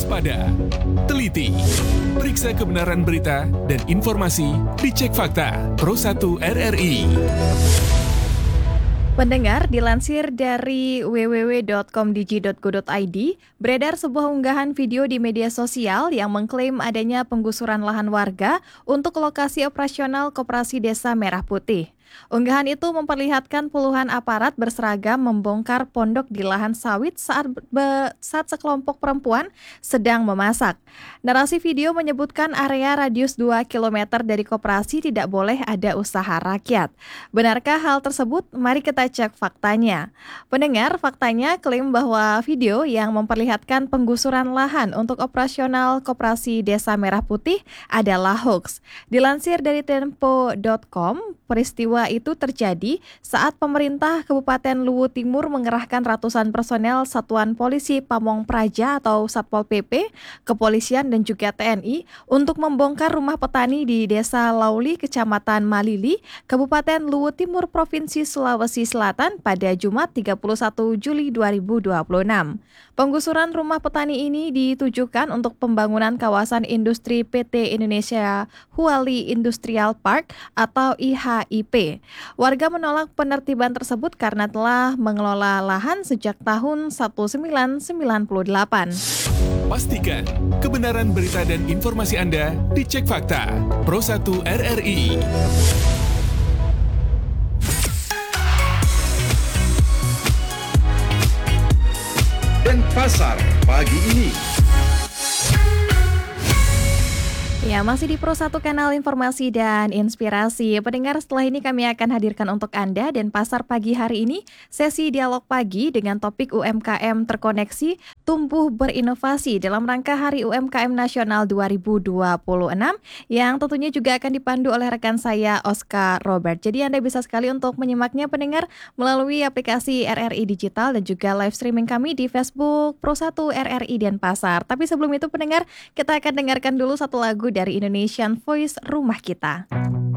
waspada, teliti, periksa kebenaran berita dan informasi, dicek fakta. Pro 1 RRI. Pendengar, dilansir dari www.komdigi.go.id, beredar sebuah unggahan video di media sosial yang mengklaim adanya penggusuran lahan warga untuk lokasi operasional Koperasi Desa Merah Putih. Unggahan itu memperlihatkan puluhan aparat berseragam membongkar pondok di lahan sawit saat sekelompok perempuan sedang memasak. Narasi video menyebutkan area radius 2 km dari koperasi tidak boleh ada usaha rakyat. Benarkah hal tersebut? Mari kita cek faktanya. Pendengar, faktanya klaim bahwa video yang memperlihatkan penggusuran lahan untuk operasional Koperasi Desa Merah Putih adalah hoax. Dilansir dari tempo.com, peristiwa itu terjadi saat pemerintah Kabupaten Luwu Timur mengerahkan ratusan personel Satuan Polisi Pamong Praja atau Satpol PP, kepolisian dan juga TNI untuk membongkar rumah petani di Desa Lauli, Kecamatan Malili, Kabupaten Luwu Timur, Provinsi Sulawesi Selatan pada Jumat 31 Juli 2026. Penggusuran rumah petani ini ditujukan untuk pembangunan kawasan industri PT Indonesia Huali Industrial Park atau IHIP. Warga menolak penertiban tersebut karena telah mengelola lahan sejak tahun 1998. Pastikan kebenaran berita dan informasi Anda dicek fakta. Pro 1 RRI. Denpasar pagi ini. Ya, masih di Pro 1 Kanal Informasi dan Inspirasi. Pendengar, setelah ini kami akan hadirkan untuk Anda Denpasar pagi hari ini sesi dialog pagi dengan topik UMKM terkoneksi, tumbuh berinovasi dalam rangka Hari UMKM Nasional 2026 yang tentunya juga akan dipandu oleh rekan saya Oscar Robert. Jadi Anda bisa sekali untuk menyimaknya pendengar melalui aplikasi RRI Digital dan juga live streaming kami di Facebook Pro 1 RRI Denpasar. Tapi sebelum itu pendengar, kita akan dengarkan dulu satu lagu dari Indonesian Voice, Rumah Kita.